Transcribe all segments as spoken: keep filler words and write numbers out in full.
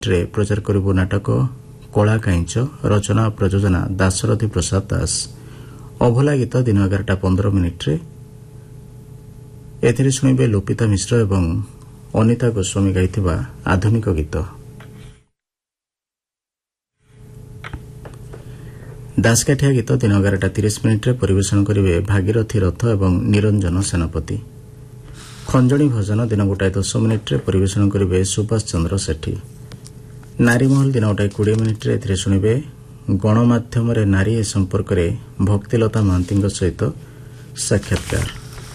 ରେ ପ୍ରଚାର କରିବୁ ନାଟକ କଳା କାଇଁଚ ରଚନା ଓ ପ୍ରଯୋଜନା ଦାଶରଥୀ ପ୍ରସାଦ ଦାସ। ଅଭଲା ଗୀତ ଦିନ ଏଗାରଟା ପନ୍ଦର ମିନିଟ୍ରେ ଏଥିରେ ଶୁଣିବେ ଲୋପିତା ମିଶ୍ର ଏବଂ ଅନିତା ଗୋସ୍ୱାମୀ ଗାଇଥିବା ଆଧୁନିକ ଗୀତ। ଦାସକାଠିଆ ଗୀତ ଦିନ ଏଗାରଟା ତିରିଶ ମିନିଟ୍ରେ ପରିବେଷଣ କରିବେ ଭାଗୀରଥୀ ରଥ ଏବଂ ନିରଞ୍ଜନ ସେନାପତି। ଖଞ୍ଜଣୀ ଭଜନ ଦିନ ଗୋଟାଏ ଦଶ ମିନିଟ୍ରେ ପରିବେଷଣ କରିବେ ସୁଭାଷ ଚନ୍ଦ୍ର ସେଠୀ। ନାରୀମହଲ ଦିନ ଗୋଟାଏ କୋଡ଼ିଏ ମିନିଟ୍ରେ ଏଥିରେ ଶୁଣିବେ ଗଣମାଧ୍ୟମରେ ନାରୀ ଏ ସମ୍ପର୍କରେ ଭକ୍ତିଲତା ମହାନ୍ତିଙ୍କ ସହିତ ସାକ୍ଷାତକାର।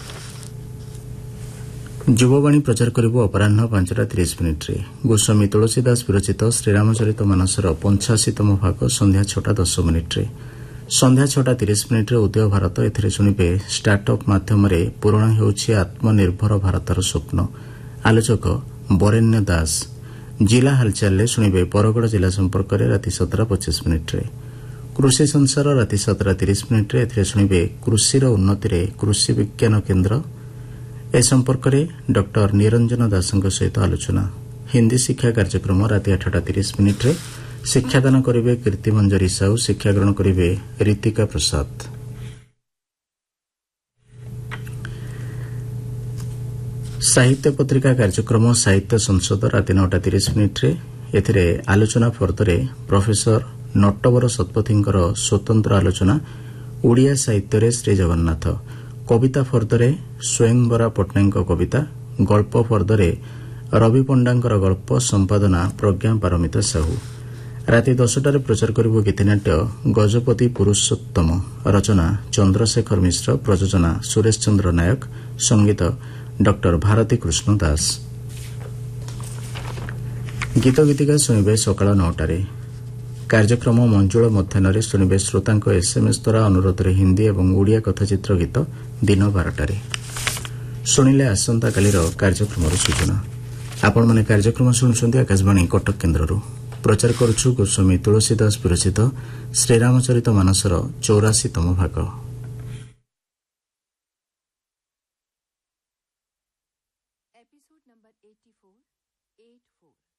ଯୁବବାଣୀ ପ୍ରଚାର କରିବୁ ଅପରାହ୍ନ ପାଞ୍ଚଟା ତିରିଶ ମିନିଟ୍ରେ। ଗୋସ୍ୱାମୀ ତୁଳସୀ ଦାସ ବିରଚିତ ଶ୍ରୀରାମଚରିତ ମାନସର ପଞ୍ଚାଅଶୀତମ ଭାଗ ସନ୍ଧ୍ୟା ଛଅଟା ଦଶ ମିନିଟ୍ରେ। ସନ୍ଧ୍ୟା ଛଅଟା ତିରିଶ ମିନିଟ୍ରେ ଉଦୟ ଭାରତ ଏଥିରେ ଶୁଣିବେ ଷ୍ଟାର୍ଟଅପ୍ ମାଧ୍ୟମରେ ପୂରଣ ହେଉଛି ଆତ୍ମନିର୍ଭର ଭାରତର ସ୍ୱପ୍ନ। ଆଲୋଚକ ବରେଣ୍ୟ ଦାସ। ଜିଲ୍ଲା ହାଲଚାଲରେ ଶୁଣିବେ ବରଗଡ଼ ଜିଲ୍ଲା ସମ୍ପର୍କରେ ରାତି ସାତଟା ପଚିଶ ମିନିଟ୍ରେ। କୃଷି ସଂସାର ରାତି ସାତଟା ତିରିଶ ମିନିଟ୍ରେ ଏଥିରେ ଶୁଣିବେ କୃଷିର ଉନ୍ନତିରେ କୃଷି ବିଜ୍ଞାନ କେନ୍ଦ୍ର ଏ ସମ୍ପର୍କରେ ଡକ୍ଟର ନିରଞ୍ଜନ ଦାସଙ୍କ ସହିତ ଆଲୋଚନା। ହିନ୍ଦୀ ଶିକ୍ଷା କାର୍ଯ୍ୟକ୍ରମ ରାତି ଆଠଟା ତିରିଶ ମିନିଟ୍ରେ ଶିକ୍ଷାଦାନ କରିବେ କୀର୍ତ୍ତିମଞ୍ଜରୀ ସାହୁ, ଶିକ୍ଷାଗ୍ରହଣ କରିବେ ରୀତିକା ପ୍ରସାଦ। ସାହିତ୍ୟ ପତ୍ରିକା କାର୍ଯ୍ୟକ୍ରମ ସାହିତ୍ୟ ସଂସଦ ରାତି ନଅଟା ତିରିଶ ମିନିଟ୍ରେ ଏଥିରେ ଆଲୋଚନା ଫର୍ଦ୍ଦରେ ପ୍ରଫେସର ନଟବର ଶତପଥୀଙ୍କର ସ୍ୱତନ୍ତ୍ର ଆଲୋଚନା ଓଡ଼ିଆ ସାହିତ୍ୟରେ ଶ୍ରୀଜଗନ୍ନାଥ। କବିତା ଫର୍ଦ୍ଦରେ ସ୍ୱୟଂବରା ପଟ୍ଟନାୟକଙ୍କ କବିତା, ଗଳ୍ପ ଫର୍ଦ୍ଦରେ ରବି ପଣ୍ଡାଙ୍କର ଗଳ୍ପ, ସମ୍ପାଦନା ପ୍ରଜ୍ଞା ପାରମିତା ସାହୁ। ରାତି ଦଶଟାରେ ପ୍ରଚାର କରିବ ଗୀତିନାଟ୍ୟ ଗଜପତି ପୁରୁଷୋତ୍ତମ, ରଚନା ଚନ୍ଦ୍ରଶେଖର ମିଶ୍ର, ପ୍ରଯୋଜନା ସୁରେଶ ଚନ୍ଦ୍ର ନାୟକ, ସଙ୍ଗୀତ ଡକ୍ଟର ଭାରତୀ କୃଷ୍ଣ ଦାସ। ଗୀତ ଗୀତିକା ଶୁଣିବେ ସକାଳ ନଅଟାରେ। କାର୍ଯ୍ୟକ୍ରମ ମଞ୍ଜୁଳ ମଧ୍ୟାହ୍ନରେ ଶୁଣିବେ ଶ୍ରୋତାଙ୍କ ଏସ୍ଏମ୍ଏସ୍ ଦ୍ୱାରା ଅନୁରୋଧରେ ହିନ୍ଦୀ ଏବଂ ଓଡ଼ିଆ କଥାଚିତ୍ର ଗୀତ ଦିନ ବାରଟାରେ। ଶୁଣିଲେ ଆସନ୍ତାକାଲିର କାର୍ଯ୍ୟକ୍ରମର ସୂଚନା। ଆପଣମାନେ କାର୍ଯ୍ୟକ୍ରମ ଶୁଣୁଛନ୍ତି ଆକାଶବାଣୀ କଟକ କେନ୍ଦ୍ରରୁ। ପ୍ରଚାର କରୁଛୁ ଗୋସ୍ୱାମୀ ତୁଳସୀ ଦାସ ବିରଚିତ ଶ୍ରୀରାମଚରିତ ମାନସର ଚଉରାଶୀତମ ଭାଗ। Episode number eighty-four, eight four.